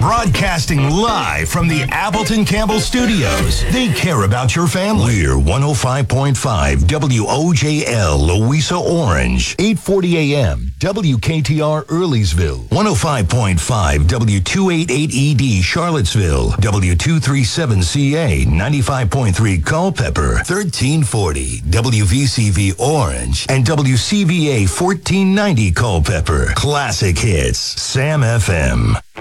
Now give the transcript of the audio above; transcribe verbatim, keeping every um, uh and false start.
Broadcasting live from the Appleton Campbell Studios. They care about your family. We're one oh five point five W O J L, Louisa Orange. eight forty a.m. W K T R Earleysville. one oh five point five W two eighty-eight E D Charlottesville. W two thirty-seven C A. ninety-five point three Culpeper. thirteen forty W V C V Orange. And W C V A fourteen ninety Culpeper. Classic hits. Sam F M.